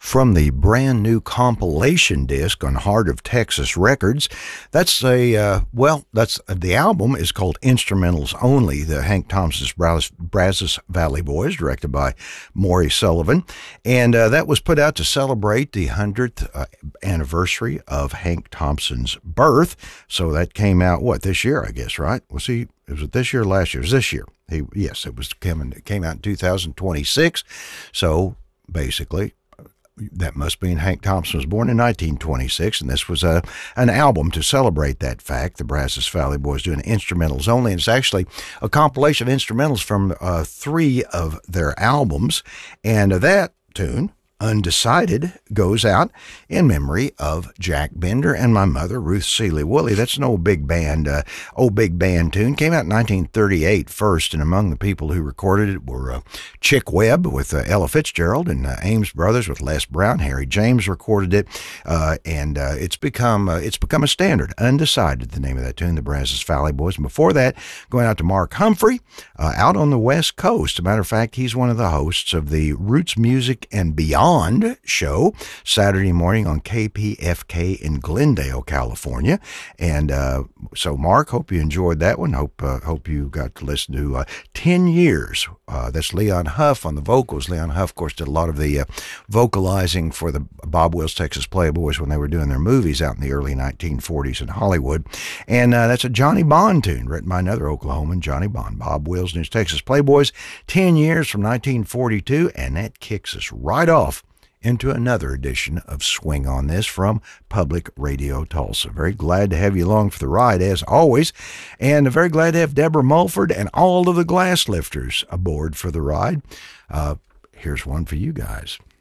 from the brand new compilation disc on Heart of Texas Records. That's the album is called Instrumentals Only, the Hank Thompson's Brazos Valley Boys, directed by Maury Sullivan. And that was put out to celebrate the 100th anniversary of Hank Thompson's birth. So that came out, this year, I guess, right? Was it this year or last year? It was this year. It came out in 2026. So basically, that must mean Hank Thompson was born in 1926, and this was an album to celebrate that fact. The Brazos Valley Boys doing instrumentals only, and it's actually a compilation of instrumentals from 3 of their albums, and that tune, Undecided, goes out in memory of Jack Bender and my mother, Ruth Seeley Woolley. That's an old big band tune. Came out in 1938 first, and among the people who recorded it were Chick Webb with Ella Fitzgerald and Ames Brothers with Les Brown. Harry James recorded it, and it's become a standard. Undecided, the name of that tune, the Brazos Valley Boys. And before that, going out to Mark Humphrey, out on the West Coast. As a matter of fact, he's one of the hosts of the Roots Music and Beyond show Saturday morning on KPFK in Glendale, California. And so, Mark, hope you enjoyed that one. Hope you got to listen to 10 Years. That's Leon Huff on the vocals. Leon Huff, of course, did a lot of the vocalizing for the Bob Wills Texas Playboys when they were doing their movies out in the early 1940s in Hollywood. And that's a Johnny Bond tune written by another Oklahoman, Johnny Bond. Bob Wills and his Texas Playboys, 10 Years from 1942, and that kicks us right off into another edition of Swing on This from Public Radio Tulsa. Very glad to have you along for the ride, as always, and very glad to have Deborah Mulford and all of the glass lifters aboard for the ride. Here's one for you guys.